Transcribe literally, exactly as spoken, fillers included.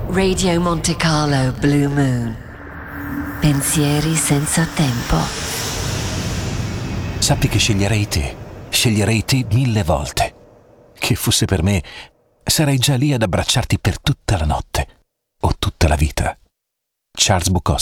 Radio Monte Carlo Blue Moon. Pensieri senza tempo. Sappi che sceglierei te, sceglierei te mille volte. Che fosse per me, sarei già lì ad abbracciarti per tutta la notte o tutta la vita. Charles Bukowski.